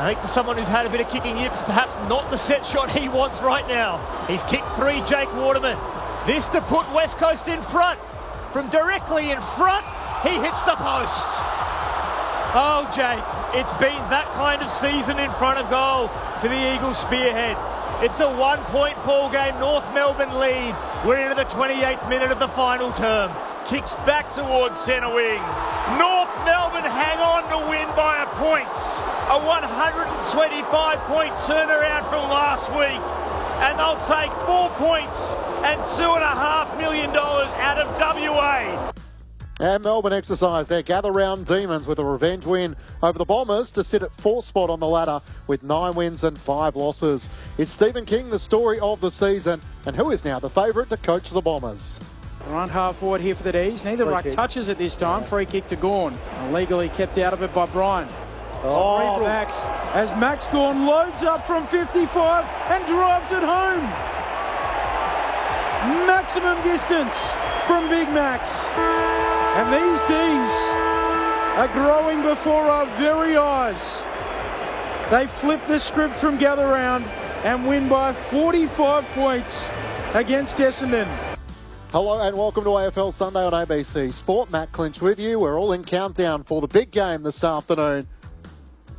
I think for someone who's had a bit of kicking yips, perhaps not the set shot he wants right now. He's kicked 3, Jake Waterman. This to put West Coast in front. From directly in front, he hits the post. Oh, Jake, it's been that kind of season in front of goal for the Eagles spearhead. It's a 1-point ball game, North Melbourne lead. We're into the 28th minute of the final term. Kicks back towards centre wing. North Melbourne hang on to win by a point. A 125-point turnaround from last week. And they'll take 4 points and $2.5 million out of WA. And Melbourne exercise their gather round demons with a revenge win over the Bombers to sit at 4th spot on the ladder with 9 wins and 5 losses. Is Stephen King the story of the season, and who is now the favourite to coach the Bombers? Run half forward here for the D's. Neither ruck touches it this time. Free kick to Gawn. Illegally kept out of it by Bryan. Oh, Max. As Max Gawn loads up from 55 and drives it home. Maximum distance from Big Max. And these D's are growing before our very eyes. They flip the script from gather round and win by 45 points against Essendon. Hello and welcome to AFL Sunday on ABC Sport. Matt Clinch with you. We're all in countdown for the big game this afternoon